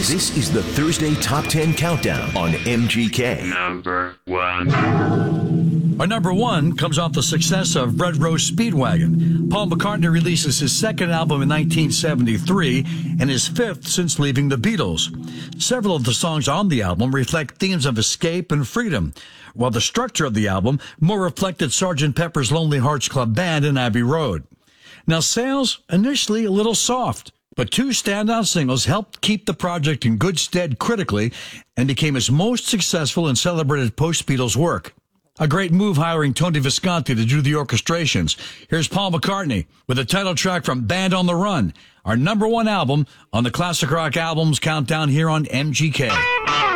This is the Thursday Top 10 Countdown on MGK. Number 1. Our number 1 comes off the success of Red Rose Speedwagon. Paul McCartney releases his second album in 1973 and his fifth since leaving the Beatles. Several of the songs on the album reflect themes of escape and freedom, while the structure of the album more reflected Sgt. Pepper's Lonely Hearts Club Band and Abbey Road. Now, sales initially a little soft, but 2 standout singles helped keep the project in good stead critically and became his most successful and celebrated post-Beatles work. A great move hiring Tony Visconti to do the orchestrations. Here's Paul McCartney with the title track from Band on the Run, our number 1 album on the Classic Rock Albums Countdown here on MGK.